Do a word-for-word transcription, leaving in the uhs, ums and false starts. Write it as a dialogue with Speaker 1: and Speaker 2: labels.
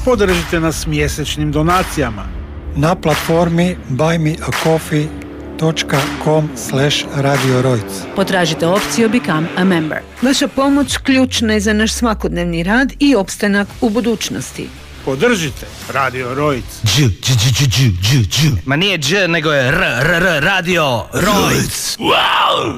Speaker 1: Podržite nas mjesečnim donacijama
Speaker 2: na platformi buy me a coffee dot com slash radio rojc.
Speaker 3: Potražite opciju Become a Member. Vaša pomoć ključna je za naš svakodnevni rad i opstanak u budućnosti.
Speaker 1: Podržite Radio Rojc.
Speaker 4: Dž, dž, dž, dž, dž, dž. Ma nije dž, nego je r, r, r, Radio Rojc. Wow!